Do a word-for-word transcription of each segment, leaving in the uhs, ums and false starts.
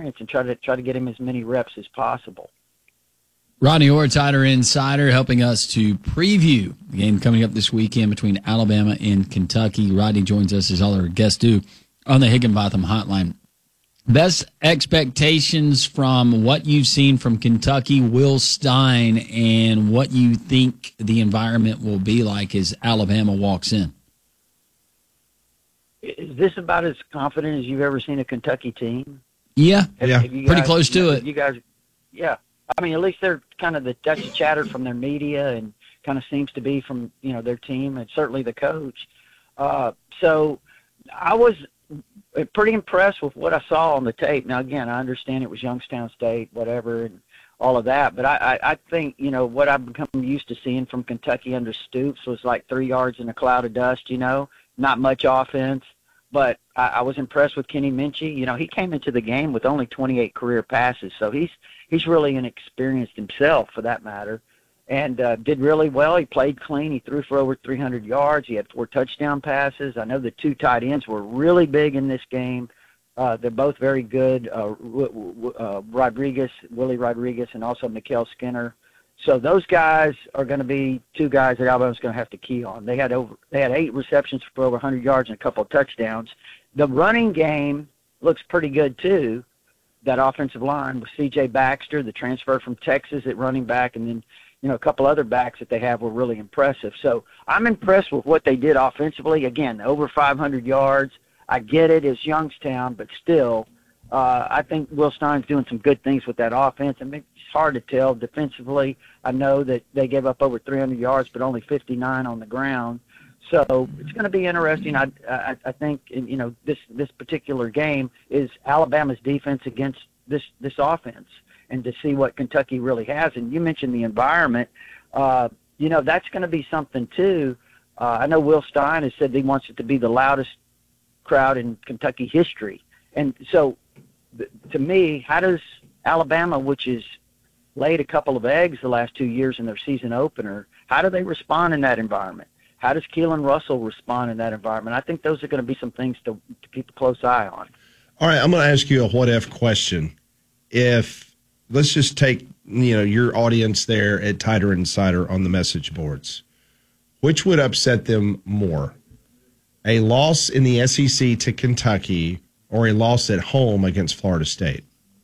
experience and try to try to get him as many reps as possible. Rodney Orr, Tider Insider, helping us to preview the game coming up this weekend between Alabama and Kentucky. Rodney joins us, as all our guests do, on the Higginbotham Hotline. Best expectations from what you've seen from Kentucky, Will Stein, and what you think the environment will be like as Alabama walks in. Is this about as confident as you've ever seen a Kentucky team? Yeah, have, yeah, have guys, pretty close to you know, it. You guys, yeah. I mean, at least they're kind of the that's the chatter from their media and kind of seems to be from, you know, their team and certainly the coach. Uh, so I was pretty impressed with what I saw on the tape. Now, again, I understand it was Youngstown State, whatever, and all of that. But I, I, I think, you know, what I've become used to seeing from Kentucky under Stoops was like three yards in a cloud of dust, you know, not much offense. But I, I was impressed with Kenny Minchie. You know, he came into the game with only twenty-eight career passes, so he's he's really inexperienced himself, for that matter, and uh, did really well. He played clean. He threw for over three hundred yards. He had four touchdown passes. I know the two tight ends were really big in this game. Uh, they're both very good, uh, w- w- uh, Rodriguez, Willie Rodriguez, and also Mikael Skinner. So those guys are going to be two guys that Alabama's going to have to key on. They had over they had eight receptions for over one hundred yards and a couple of touchdowns. The running game looks pretty good too. That offensive line with C J Baxter, the transfer from Texas at running back, and then you know a couple other backs that they have were really impressive. So I'm impressed with what they did offensively. Again, over five hundred yards. I get it, it's Youngstown, but still, uh, I think Will Stein's doing some good things with that offense. I mean, it's hard to tell defensively. I know that they gave up over three hundred yards, but only fifty-nine on the ground. So it's going to be interesting. I, I, I think, you know, this this particular game is Alabama's defense against this this offense, and to see what Kentucky really has. And you mentioned the environment. Uh, you know, that's going to be something too. Uh, I know Will Stein has said he wants it to be the loudest crowd in Kentucky history. And so, th- to me, how does Alabama, which has laid a couple of eggs the last two years in their season opener, how do they respond in that environment? How does Keelan Russell respond in that environment? I think those are going to be some things to, to keep a close eye on. All right, I'm going to ask you a what-if question. If, let's just take, you know, your audience there at Tider Insider on the message boards. Which would upset them more? A loss in the S E C to Kentucky or a loss at home against Florida State?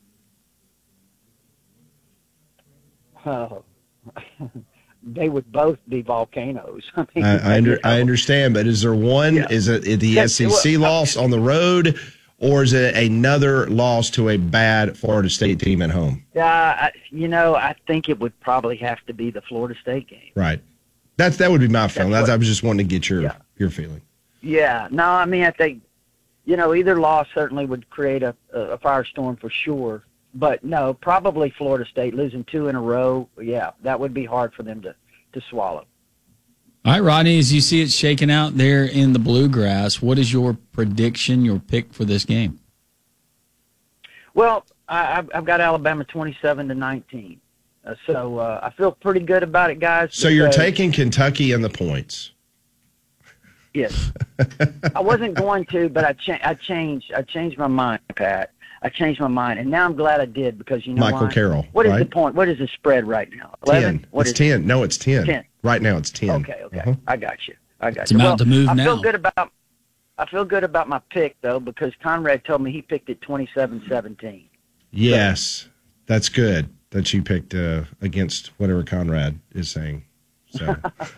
Oh, they would both be volcanoes. I, mean, I, I, under, I understand, but is there one? Yeah. Is it the That's, S E C well, loss on the road, or is it another loss to a bad Florida State team at home? Yeah, uh, you know, I think it would probably have to be the Florida State game. Right. That's that would be my feeling. That's, That's what, I was just wanting to get your yeah. your feeling. Yeah. No, I mean, I think, you know, either loss certainly would create a, a firestorm for sure. But, no, probably Florida State losing two in a row. Yeah, that would be hard for them to, to swallow. All right, Rodney, as you see it shaking out there in the Bluegrass, what is your prediction, your pick for this game? Well, I, I've, I've got Alabama twenty-seven to nineteen. Uh, so uh, I feel pretty good about it, guys. So you're taking Kentucky and the points. Yes. I wasn't going to, but I, cha- I changed I changed my mind, Pat. I changed my mind, and now I'm glad I did because, you know Michael why? Carroll, What is right? the point? What is the spread right now? eleven? ten. What it's is ten. It? No, it's ten. ten. Right now it's ten. Okay, okay. Uh-huh. I got you. I got It's you. about well, to move I now. feel good about I feel good about my pick, though, because Conrad told me he picked it twenty-seven seventeen. Yes, that's good that you picked uh, against whatever Conrad is saying. So,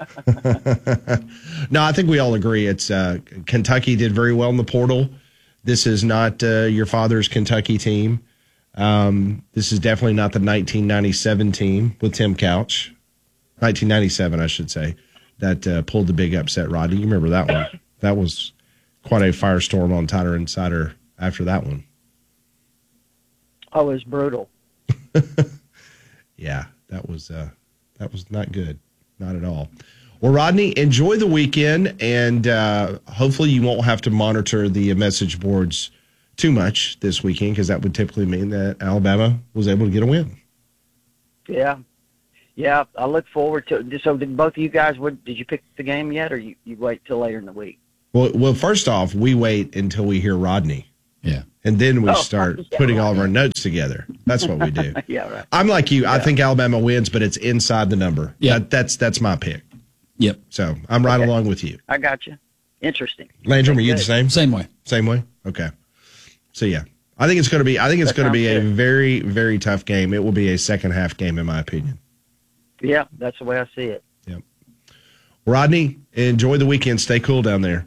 no, I think we all agree. It's uh, Kentucky did very well in the portal. This is not uh, your father's Kentucky team. Um, this is definitely not the nineteen ninety-seven team with Tim Couch. nineteen ninety-seven, I should say, that uh, pulled the big upset. Rodney, you remember that one? That was quite a firestorm on Tider Insider after that one. Oh, it was brutal. Yeah, that was uh, that was not good. Not at all. Well, Rodney, enjoy the weekend, and uh, hopefully you won't have to monitor the message boards too much this weekend, because that would typically mean that Alabama was able to get a win. Yeah. Yeah, I look forward to it. So did both of you guys, what, did you pick the game yet, or you, you wait till later in the week? Well, well, first off, we wait until we hear Rodney. Yeah. And then we Oh, start yeah, putting all of right. our notes together. That's what we do. Yeah, right. I'm like you. I think Alabama wins, but it's inside the number. Yeah. That, that's that's my pick. Yep. So I'm right Okay. along with you. I got you. Interesting. Landrum, are you the Good. same? Same way. Same way? Okay. So yeah. I think it's going to be I think it's That going to be a sounds good. very very tough game. It will be a second half game in my opinion. Yeah, that's the way I see it. Rodney, enjoy the weekend. Stay cool down there.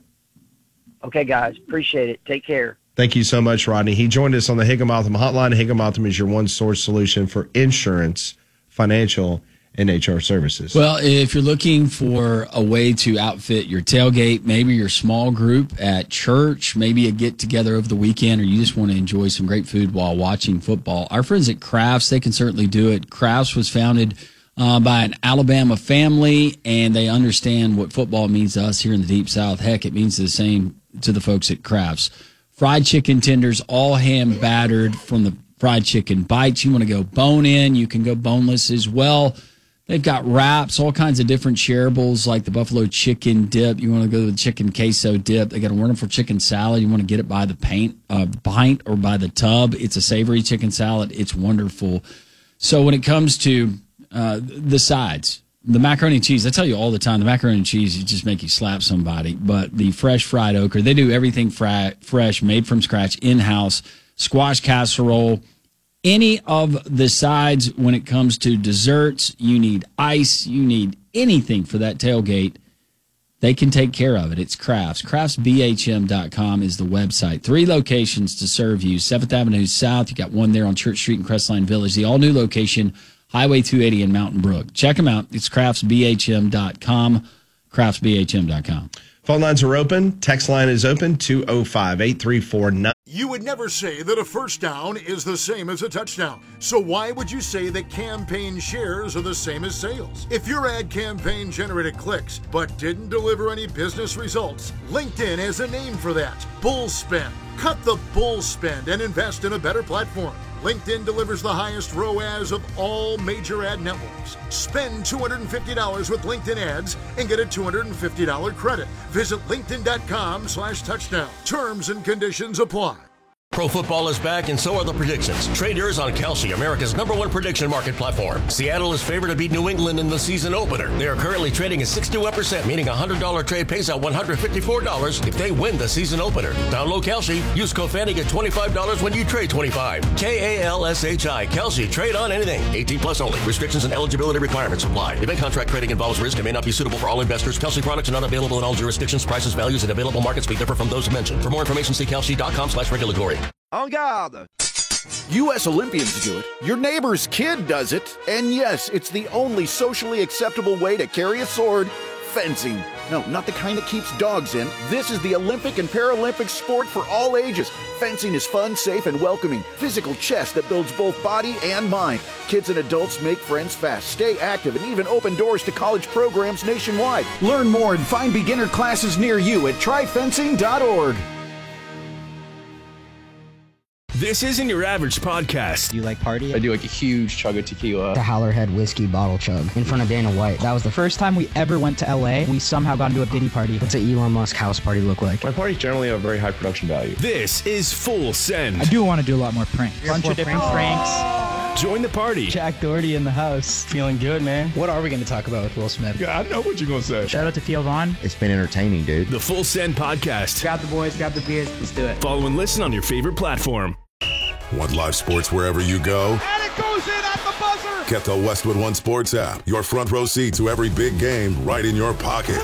Okay, guys. Appreciate it. Take care. Thank you so much, Rodney. He joined us on the Higginbotham Hotline. Higginbotham is your one-source solution for insurance, financial, and H R services. Well, if you're looking for a way to outfit your tailgate, maybe your small group at church, maybe a get-together over the weekend, or you just want to enjoy some great food while watching football, our friends at Crafts, they can certainly do it. Crafts was founded uh, by an Alabama family, and they understand what football means to us here in the Deep South. Heck, it means the same to the folks at Crafts. Fried chicken tenders, all hand battered from the fried chicken bites. You want to go bone in, you can go boneless as well. They've got wraps, all kinds of different shareables like the buffalo chicken dip. You want to go to the chicken queso dip. They got a wonderful chicken salad. You want to get it by the paint, uh, pint or by the tub. It's a savory chicken salad. It's wonderful. So when it comes to uh, the sides, the macaroni and cheese, I tell you all the time, the macaroni and cheese, you just make you slap somebody. But the fresh fried okra, they do everything fry, fresh, made from scratch, in-house, squash casserole. Any of the sides when it comes to desserts, you need ice, you need anything for that tailgate, they can take care of it. It's Crafts. crafts b h m dot com is the website. Three locations to serve you. seventh Avenue South, you got one there on Church Street in Crestline Village. The all-new location, Highway two eighty in Mountain Brook. Check them out. It's crafts b h m dot com, crafts b h m dot com. Phone lines are open. Text line is open, two oh five, eight three four, nine. You would never say that a first down is the same as a touchdown. So why would you say that campaign shares are the same as sales? If your ad campaign generated clicks but didn't deliver any business results, LinkedIn has a name for that. Bull spend. Cut the bull spend and invest in a better platform. LinkedIn delivers the highest R O A S of all major ad networks. Spend two hundred fifty dollars with LinkedIn ads and get a two hundred fifty dollars credit. Visit linkedin.com slash touchdown. Terms and conditions apply. Pro football is back, and so are the predictions. Trade yours on Kalshi, America's number one prediction market platform. Seattle is favored to beat New England in the season opener. They are currently trading at sixty-one percent, meaning a one hundred dollars trade pays out one hundred fifty-four dollars if they win the season opener. Download Kalshi. Use code Fanny, get twenty-five dollars when you trade twenty-five. K A L S H I. Kalshi. Trade on anything. eighteen plus only. Restrictions and eligibility requirements apply. Event contract trading involves risk and may not be suitable for all investors. Kalshi products are not available in all jurisdictions. Prices, values, and available markets may differ from those mentioned. For more information, see kalshi.com slash regulatory. En garde! U S Olympians do it, your neighbor's kid does it, and yes, it's the only socially acceptable way to carry a sword, fencing. No, not the kind that keeps dogs in. This is the Olympic and Paralympic sport for all ages. Fencing is fun, safe, and welcoming. Physical chess that builds both body and mind. Kids and adults make friends fast, stay active, and even open doors to college programs nationwide. Learn more and find beginner classes near you at try fencing dot org. This isn't your average podcast. Do you like party? I do like a huge chug of tequila. The Howlerhead whiskey bottle chug in front of Dana White. That was the first time we ever went to L A. We somehow got into a Diddy party. What's an Elon Musk house party look like? My parties generally have very high production value. This is Full Send. I do want to do a lot more pranks. A bunch of different pranks. Join the party. Jack Doherty in the house. Feeling good, man. What are we going to talk about with Will Smith? Yeah, I know what you're going to say. Shout out to Theo Vaughn. It's been entertaining, dude. The Full Send podcast. Grab the boys, grab the beers. Let's do it. Follow and listen on your favorite platform. Want live sports wherever you go? And it goes in at the buzzer! Get the Westwood One Sports app. Your front row seat to every big game right in your pocket.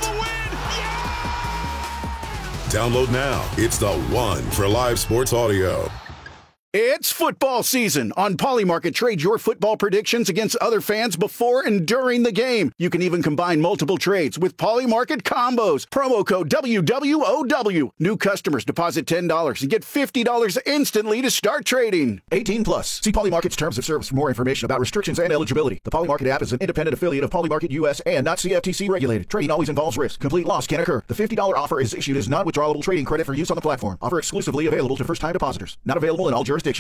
Download now. It's the one for live sports audio. It's football season. On Polymarket, trade your football predictions against other fans before and during the game. You can even combine multiple trades with Polymarket combos. Promo code W W O W. New customers deposit ten dollars and get fifty dollars instantly to start trading. eighteen plus. See Polymarket's terms of service for more information about restrictions and eligibility. The Polymarket app is an independent affiliate of Polymarket U S and not C F T C regulated. Trading always involves risk. Complete loss can occur. The fifty dollars offer is issued as non-withdrawable trading credit for use on the platform. Offer exclusively available to first-time depositors. Not available in all jurisdictions.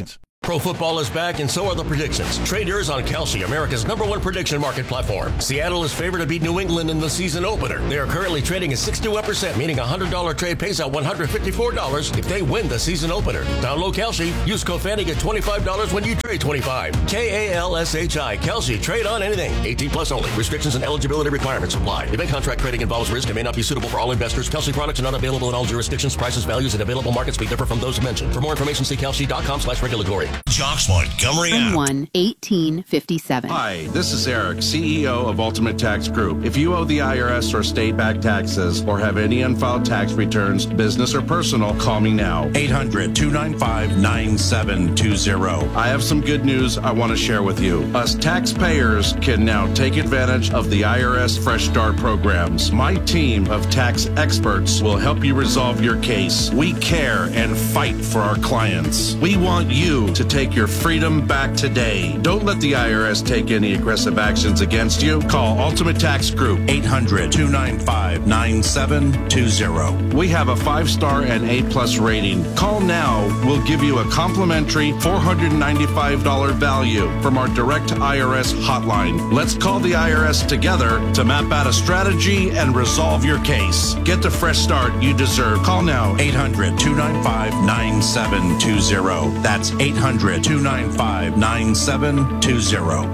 Pro football is back, and so are the predictions. Trade yours on Kalshi, America's number one prediction market platform. Seattle is favored to beat New England in the season opener. They are currently trading at sixty-one percent, meaning a one hundred dollars trade pays out one hundred fifty-four dollars if they win the season opener. Download Kalshi. Use code Fanny, get twenty-five dollars when you trade twenty-five. K A L S H I. Kalshi. Trade on anything. eighteen plus only. Restrictions and eligibility requirements apply. Event contract trading involves risk and may not be suitable for all investors. Kalshi products are not available in all jurisdictions. Prices, values, and available markets may differ from those mentioned. For more information, see kalshi.com slash regulatory. Jocks Montgomery app. one eighteen fifty-seven. Hi, this is Eric, C E O of Ultimate Tax Group. If you owe the I R S or state-backed taxes or have any unfiled tax returns, business or personal, call me now. eight hundred, two nine five, nine seven two zero. I have some good news I want to share with you. Us taxpayers can now take advantage of the I R S Fresh Start programs. My team of tax experts will help you resolve your case. We care and fight for our clients. We want you to take your freedom back today. Don't let the I R S take any aggressive actions against you. Call Ultimate Tax Group. eight hundred, two nine five, nine seven two zero. We have a five-star and A-plus rating. Call now. We'll give you a complimentary four hundred ninety-five dollars value from our direct I R S hotline. Let's call the I R S together to map out a strategy and resolve your case. Get the fresh start you deserve. Call now. eight hundred, two nine five, nine seven two zero. That's eight hundred, two nine five, nine seven two zero.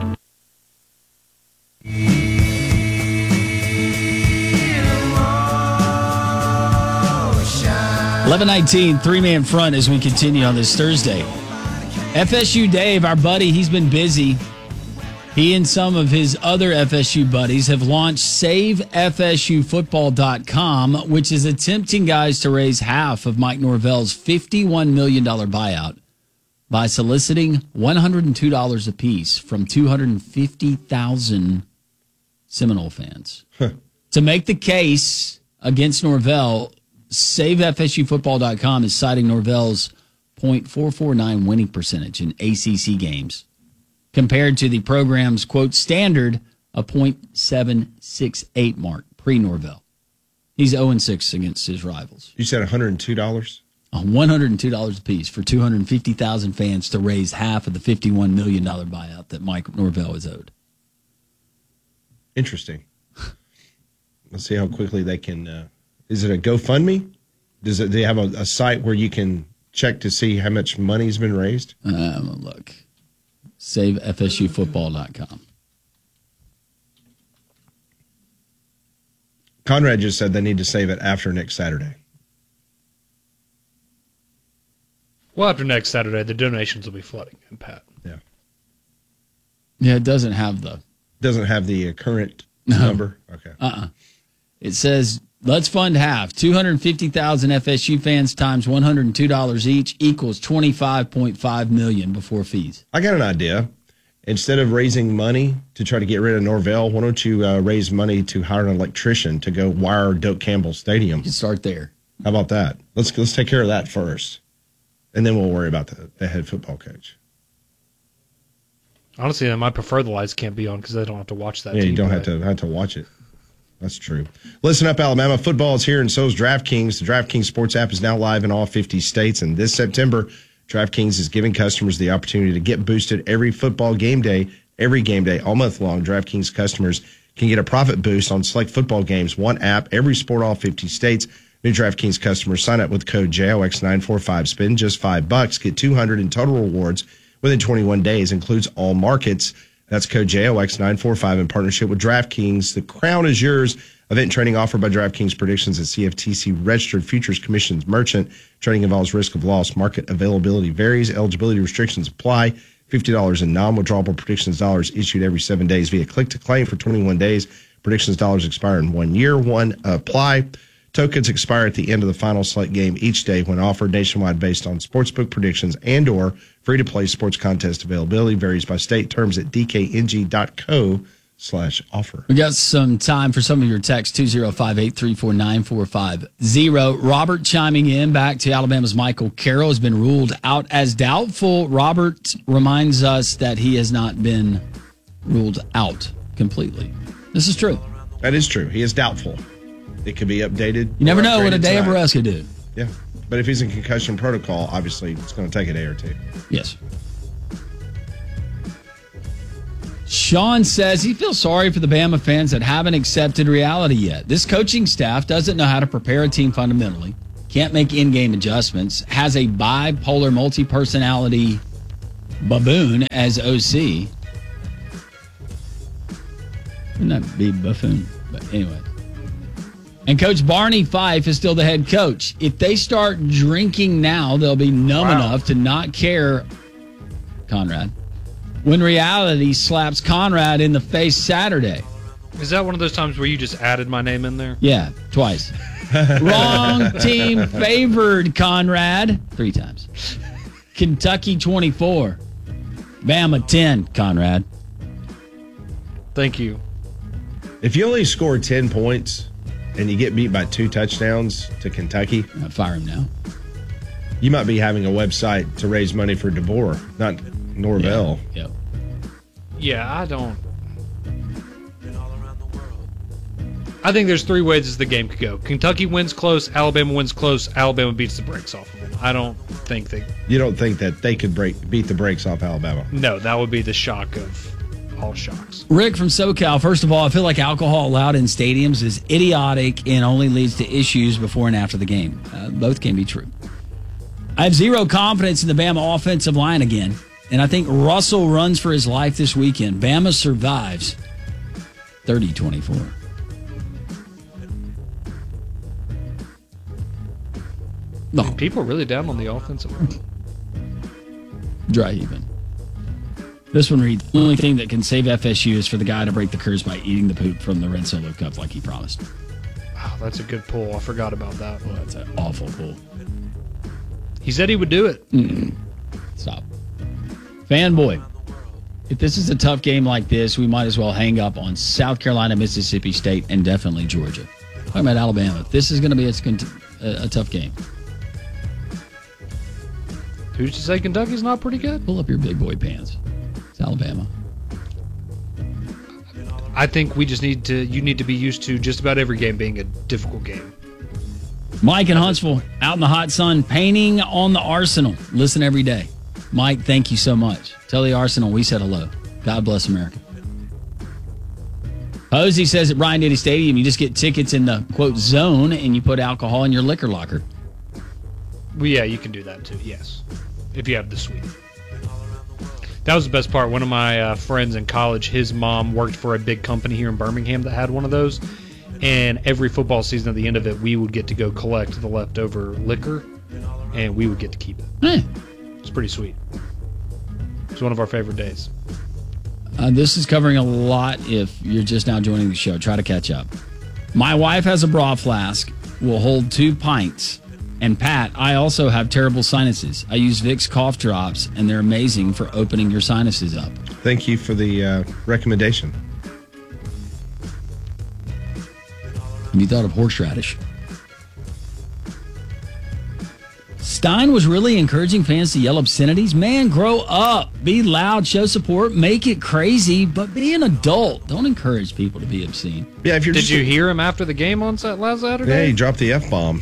eleven nineteen, three-man front as we continue on this Thursday. F S U Dave, our buddy, he's been busy. He and some of his other F S U buddies have launched save F S U football dot com, which is attempting, guys, to raise half of Mike Norvell's fifty-one million dollars buyout by soliciting one hundred two dollars apiece from two hundred fifty thousand Seminole fans. Huh. To make the case against Norvell, save F S U football dot com is citing Norvell's point four four nine winning percentage in A C C games, compared to the program's, quote, standard of point seven six eight mark pre-Norvell. He's oh and six against his rivals. You said one hundred two dollars? one hundred two dollars apiece for two hundred fifty thousand fans to raise half of the fifty-one million dollars buyout that Mike Norvell is owed. Interesting. Let's see how quickly they can. Uh, is it a GoFundMe? Does it? Do they have a, a site where you can check to see how much money's been raised? Um, look, save F S U football dot com. Conrad just said they need to save it after next Saturday. Well, after next Saturday, the donations will be flooding in, Pat. Yeah. Yeah, it doesn't have the... Doesn't have the uh, current no. number? Okay. Uh-uh. It says, let's fund half. two hundred fifty thousand F S U fans times one hundred two dollars each equals twenty-five point five million dollars before fees. I got an idea. Instead of raising money to try to get rid of Norvell, why don't you uh, raise money to hire an electrician to go wire Doak Campbell Stadium? You can start there. How about that? Let's let's take care of that first, and then we'll worry about the, the head football coach. Honestly, I might prefer the lights can't be on because I don't have to watch that. Yeah, team you don't play. have to have to watch it. That's true. Listen up, Alabama. Football is here, and so is DraftKings. The DraftKings Sports app is now live in all fifty states, and this September, DraftKings is giving customers the opportunity to get boosted every football game day, every game day, all month long. DraftKings customers can get a profit boost on select football games, one app, every sport, all fifty states. New DraftKings customers sign up with code J O X nine four five. Spend just five bucks, get two hundred in total rewards within twenty-one days. Includes all markets. That's code J O X nine four five in partnership with DraftKings. The crown is yours. Event trading offered by DraftKings. Predictions at C F T C registered futures commissions merchant. Trading involves risk of loss. Market availability varies. Eligibility restrictions apply. fifty dollars in non-withdrawable predictions dollars issued every seven days via click to claim for twenty-one days. Predictions dollars expire in one year. One apply. Tokens expire at the end of the final select game each day when offered nationwide based on sportsbook predictions and or free-to-play sports contest availability. Varies by state. Terms at d k n g dot co slash offer. We got some time for some of your texts, two oh five, eight three four, nine four five zero. Robert chiming in back to Alabama's Michael Carroll has been ruled out as doubtful. Robert reminds us that he has not been ruled out completely. This is true. That is true. He is doubtful. It could be updated. You never know what a day of rest could do. Yeah. But if he's in concussion protocol, obviously it's going to take a day or two. Yes. Sean says he feels sorry for the Bama fans that haven't accepted reality yet. This coaching staff doesn't know how to prepare a team fundamentally, can't make in-game adjustments, has a bipolar multi-personality baboon as O C. Wouldn't that be buffoon? But anyway. And Coach Barney Fife is still the head coach. If they start drinking now, they'll be numb wow. enough to not care, Conrad, when reality slaps Conrad in the face Saturday. Is that one of those times where you just added my name in there? Yeah, twice. Wrong team favored, Conrad. Three times. Kentucky twenty-four. Bama ten, Conrad. Thank you. If you only score ten points and you get beat by two touchdowns to Kentucky, I'll fire him now. You might be having a website to raise money for DeBoer, not Norvell. Yeah. Yep. Yeah, I don't. I think there's three ways the game could go. Kentucky wins close, Alabama wins close, Alabama beats the brakes off of them. I don't think they... You don't think that they could break beat the brakes off Alabama? No, that would be the shock of all shocks. Rick from SoCal, first of all, I feel like alcohol allowed in stadiums is idiotic and only leads to issues before and after the game. Uh, both can be true. I have zero confidence in the Bama offensive line again, and I think Russell runs for his life this weekend. Bama survives thirty twenty-four. No. People are really down on the offensive line. Dry even. This one reads, the only thing that can save F S U is for the guy to break the curse by eating the poop from the Red Solo Cup like he promised. Oh, that's a good pull. I forgot about that. Well, that's an awful pull. He said he would do it. Mm-mm. Stop. Fanboy, if this is a tough game like this, we might as well hang up on South Carolina, Mississippi State, and definitely Georgia. Talking about Alabama. If this is going to be a, a, a tough game. Who's to say Kentucky's not pretty good? Pull up your big boy pants. It's Alabama. I think we just need to, you need to be used to just about every game being a difficult game. Mike in Huntsville, out in the hot sun, painting on the Arsenal. Listen every day. Mike, thank you so much. Tell the Arsenal we said hello. God bless America. Posey says at Bryant Denny Stadium, you just get tickets in the, quote, zone, and you put alcohol in your liquor locker. Well, yeah, you can do that too, yes, if you have the suite. That was the best part. One of my uh, friends in college, his mom worked for a big company here in Birmingham that had one of those. And every football season, at the end of it, we would get to go collect the leftover liquor, and we would get to keep it. Hey. It's pretty sweet. It's one of our favorite days. Uh, this is covering a lot if you're just now joining the show. Try to catch up. My wife has a bra flask, will hold two pints. And Pat, I also have terrible sinuses. I use Vicks cough drops, and they're amazing for opening your sinuses up. Thank you for the uh, recommendation. And you thought of horseradish. Stein was really encouraging fans to yell obscenities. Man, grow up. Be loud, show support, make it crazy, but be an adult. Don't encourage people to be obscene. Yeah, if you're Did just you hear him after the game on last Saturday? Yeah, he dropped the F-bomb.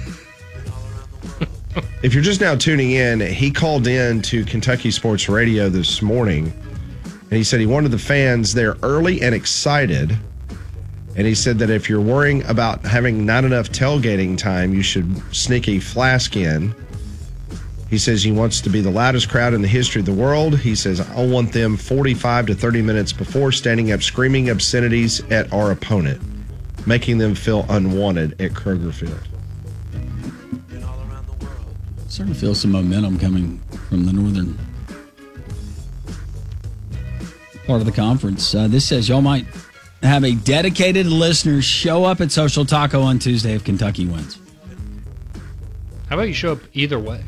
If you're just now tuning in, he called in to Kentucky Sports Radio this morning, and he said he wanted the fans there early and excited. And he said that if you're worrying about having not enough tailgating time, you should sneak a flask in. He says he wants to be the loudest crowd in the history of the world. He says, I want them forty-five to thirty minutes before standing up screaming obscenities at our opponent, making them feel unwanted at Kroger Field. Starting to feel some momentum coming from the northern part of the conference. Uh, this says y'all might have a dedicated listener show up at Social Taco on Tuesday if Kentucky wins. How about you show up either way?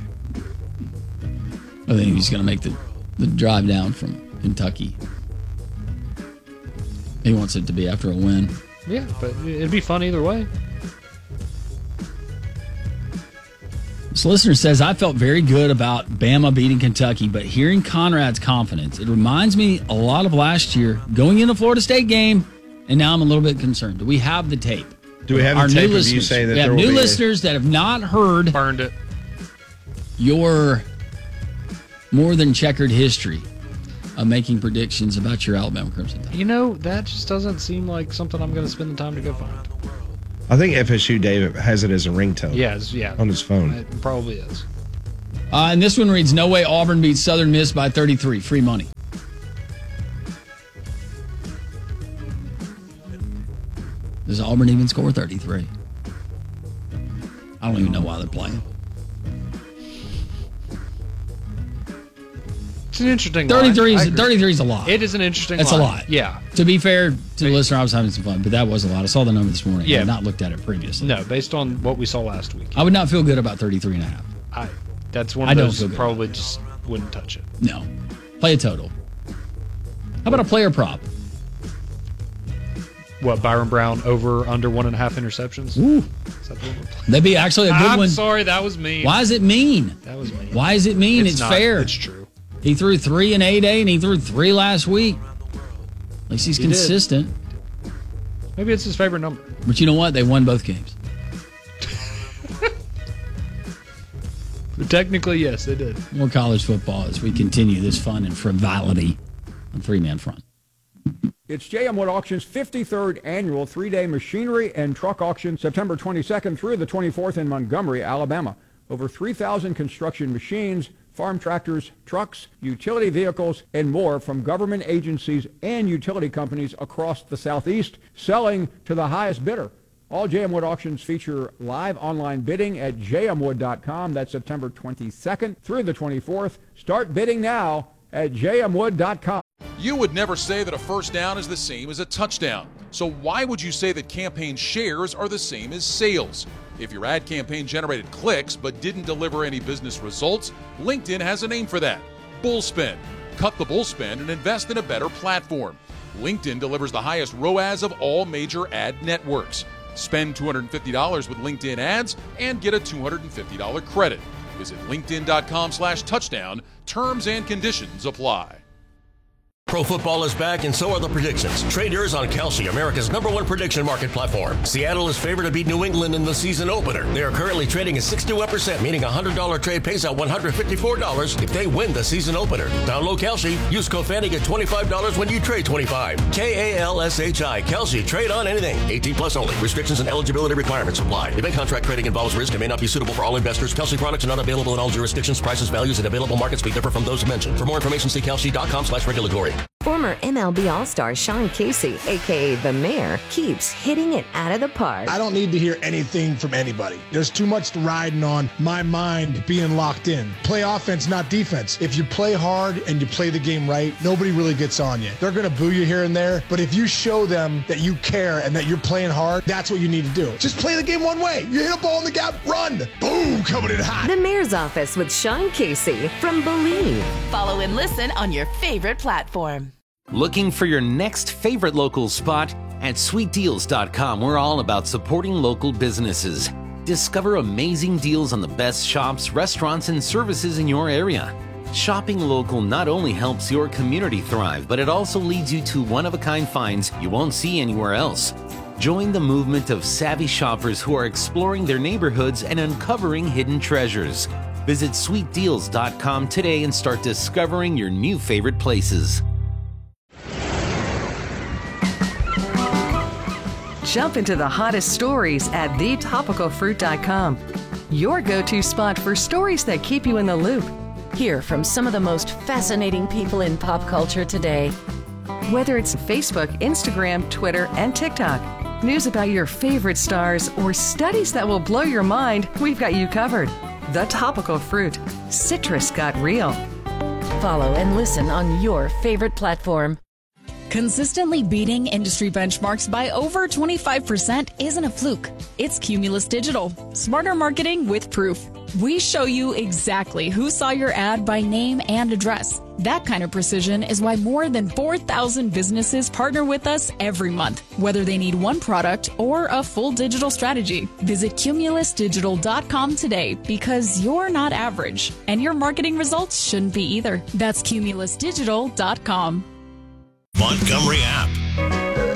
I think he's going to make the, the drive down from Kentucky. He wants it to be after a win. Yeah, but it'd be fun either way. This listener says, I felt very good about Bama beating Kentucky, but hearing Conrad's confidence, it reminds me a lot of last year going into the Florida State game, and now I'm a little bit concerned. Do we have the tape? Do we have Our the tape new of you listeners, saying that we have there will new be listeners a- that have not heard Burned it. your more than checkered history? of making predictions about your Alabama Crimson Tide? You know, that just doesn't seem like something I'm going to spend the time to go find. I think F S U David has it as a ringtone. Yes, yeah. On his phone. It probably is. Uh, and this one reads, no way Auburn beats Southern Miss by thirty-three. Free money. Does Auburn even score thirty-three? I don't even know why they're playing. It's an interesting thirty-three line. is, thirty-three is a lot. It is an interesting That's line. a lot. Yeah. To be fair to the listener, I was having some fun, but that was a lot. I saw the number this morning. Yeah. I had not looked at it previously. No, based on what we saw last week. I would not feel good about thirty-three and a half. I, that's one I of don't those feel good probably just wouldn't touch it. No. Play a total. How about a player prop? What, Byron Brown over under one and a half interceptions? Ooh. Is that what we're playing? That'd be actually a good I'm one. I'm sorry, that was mean. Why is it mean? That was mean. Why is it mean? It's It's, not. fair. It's true. He threw three in A-Day, and he threw three last week. At least he's He consistent. did. Maybe it's his favorite number. But you know what? They won both games. But technically, yes, they did. More college football as we continue this fun and frivolity on Three Man Front. It's J M Wood Auction's fifty-third annual three-day machinery and truck auction, September twenty-second through the twenty-fourth in Montgomery, Alabama. Over three thousand construction machines, farm tractors, trucks, utility vehicles, and more from government agencies and utility companies across the Southeast, selling to the highest bidder. All J M Wood auctions feature live online bidding at j m wood dot com. That's September twenty-second through the twenty-fourth. Start bidding now at j m wood dot com. You would never say that a first down is the same as a touchdown. So why would you say that campaign shares are the same as sales? If your ad campaign generated clicks but didn't deliver any business results, LinkedIn has a name for that: Bullspend. Cut the bullspend and invest in a better platform. LinkedIn delivers the highest R O A S of all major ad networks. Spend two hundred fifty dollars with LinkedIn ads and get a two hundred fifty dollars credit. Visit linkedin dot com slash touchdown. Terms and conditions apply. Pro football is back, and so are the predictions. Trade yours on Kalshi, America's number one prediction market platform. Seattle is favored to beat New England in the season opener. They are currently trading at sixty-one percent, meaning a one hundred dollars trade pays out one hundred fifty-four dollars if they win the season opener. Download Kalshi. Use code Fanny, get twenty-five dollars when you trade twenty-five. K A L S H I. Kalshi. Trade on anything. eighteen plus only. Restrictions and eligibility requirements apply. Event contract trading involves risk and may not be suitable for all investors. Kalshi products are not available in all jurisdictions. Prices, values, and available markets may differ from those mentioned. For more information, see kalshi dot com slash regulatory. Former M L B All-Star Sean Casey, a k a. The Mayor, keeps hitting it out of the park. I don't need to hear anything from anybody. There's too much riding on my mind being locked in. Play offense, not defense. If you play hard and you play the game right, nobody really gets on you. They're going to boo you here and there, but if you show them that you care and that you're playing hard, that's what you need to do. Just play the game one way. You hit a ball in the gap, run. Boom, coming in hot. The Mayor's Office with Sean Casey from Believe. Follow and listen on your favorite platform. Looking for your next favorite local spot? At sweet deals dot com, we're all about supporting local businesses. Discover amazing deals on the best shops, restaurants, and services in your area. Shopping local not only helps your community thrive, but it also leads you to one-of-a-kind finds you won't see anywhere else. Join the movement of savvy shoppers who are exploring their neighborhoods and uncovering hidden treasures. Visit sweet deals dot com today and start discovering your new favorite places. Jump into the hottest stories at the topical fruit dot com. Your go-to spot for stories that keep you in the loop. Hear from some of the most fascinating people in pop culture today. Whether it's Facebook, Instagram, Twitter, and TikTok, news about your favorite stars, or studies that will blow your mind, we've got you covered. The Topical Fruit. Citrus got real. Follow and listen on your favorite platform. Consistently beating industry benchmarks by over twenty-five percent isn't a fluke. It's Cumulus Digital. Smarter marketing with proof. We show you exactly who saw your ad by name and address. That kind of precision is why more than four thousand businesses partner with us every month, whether they need one product or a full digital strategy. Visit cumulus digital dot com today, because you're not average, and your marketing results shouldn't be either. That's cumulus digital dot com. Montgomery app.